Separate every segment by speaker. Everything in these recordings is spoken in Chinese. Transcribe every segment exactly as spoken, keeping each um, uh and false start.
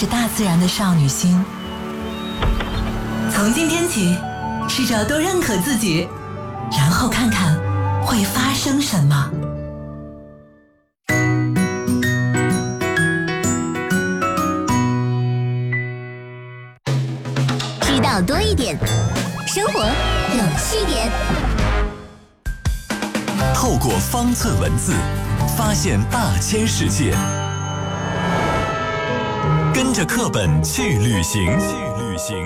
Speaker 1: 着大自然的少女心。从今天起，试着多认可自己，然后看看会发生什么。
Speaker 2: 知道多一点，生活有趣点。
Speaker 3: 透过方寸文字，发现大千世界。跟着课本去旅行，去旅行。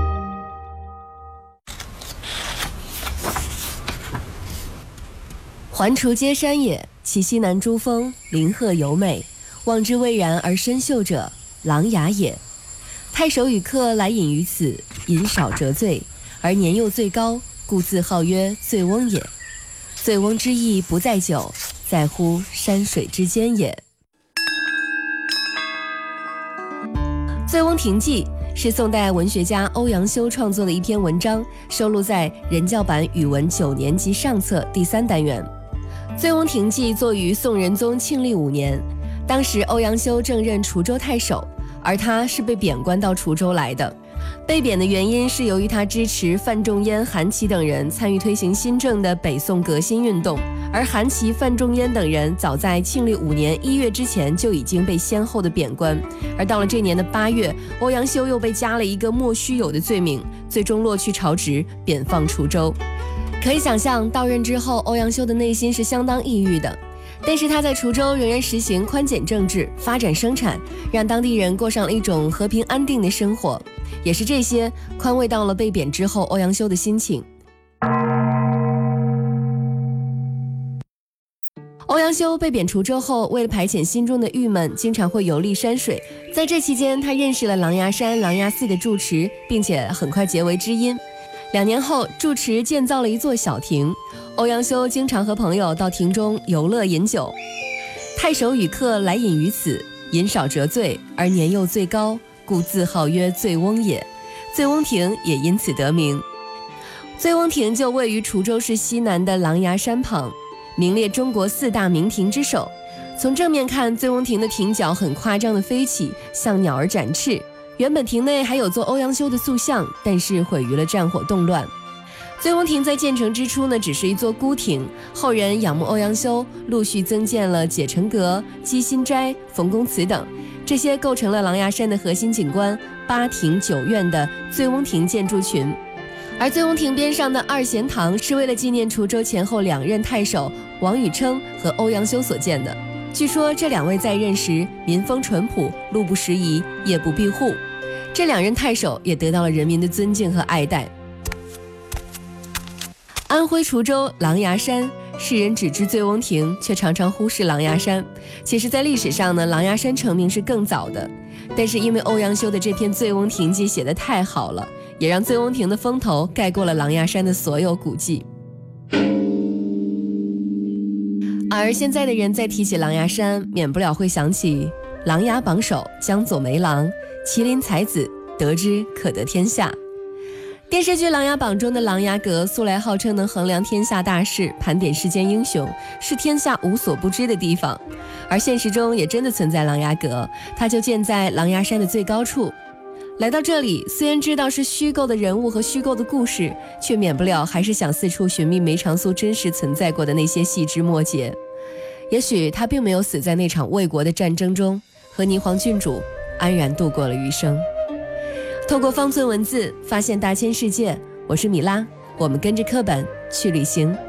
Speaker 4: 环滁皆山也，其西南诸峰，林壑尤美，望之蔚然而深秀者，琅琊也。太守与客来饮于此，饮少辄醉，而年又最高，故自号曰醉翁也。醉翁之意不在酒，在乎山水之间也。《醉翁亭记》是宋代文学家欧阳修创作的一篇文章，收录在人教版语文九年级上册第三单元。《醉翁亭记》作于宋仁宗庆历五年，当时欧阳修正任滁州太守，而他是被贬官到滁州来的。被贬的原因是由于他支持范仲淹、韩琦等人参与推行新政的北宋革新运动，而韩琦、范仲淹等人早在庆历五年一月之前就已经被先后的贬官，而到了这年的八月，欧阳修又被加了一个莫须有的罪名，最终落去朝职，贬放滁州。可以想象，到任之后，欧阳修的内心是相当抑郁的。但是他在滁州仍然实行宽简政治，发展生产，让当地人过上了一种和平安定的生活。也是这些宽慰到了被贬之后欧阳修的心情。欧阳修被贬滁州后，为了排遣心中的郁闷，经常会游历山水。在这期间，他认识了琅琊山、琅琊寺的住持，并且很快结为知音。两年后，住持建造了一座小亭，欧阳修经常和朋友到亭中游乐饮酒。太守与客来饮于此，饮少辄醉，而年又最高，故自号曰醉翁也。醉翁亭也因此得名。醉翁亭就位于滁州市西南的琅琊山旁，名列中国四大名亭之首。从正面看，醉翁亭的亭角很夸张的飞起，像鸟儿展翅。原本亭内还有座欧阳修的塑像，但是毁于了战火动乱。醉翁亭在建成之初呢，只是一座孤亭，后人仰慕欧阳修，陆续增建了解成阁、鸡心斋、冯公祠等，这些构成了琅琊山的核心景观八亭九院的醉翁亭建筑群。而醉翁亭边上的二贤堂是为了纪念滁州前后两任太守王宇称和欧阳修所建的。据说这两位在任时民风淳朴，路不拾遗，夜不闭户，这两任太守也得到了人民的尊敬和爱戴。安徽滁州琅琊山，世人只知醉翁亭，却常常忽视琅琊山。其实在历史上呢，琅琊山成名是更早的，但是因为欧阳修的这篇《醉翁亭记》写得太好了，也让醉翁亭的风头盖过了琅琊山的所有古迹。而现在的人在提起琅琊山，免不了会想起琅琊榜首江左梅郎，麒麟才子，得之可得天下。电视剧《琅琊榜》中的琅琊阁素来号称能衡量天下大事，盘点世间英雄，是天下无所不知的地方。而现实中也真的存在琅琊阁，它就建在琅琊山的最高处。来到这里，虽然知道是虚构的人物和虚构的故事，却免不了还是想四处寻觅梅长苏真实存在过的那些细枝末节。也许他并没有死在那场卫国的战争中，和霓凰郡主安然度过了余生。透过方寸文字发现大千世界，我是米拉，我们跟着课本去旅行。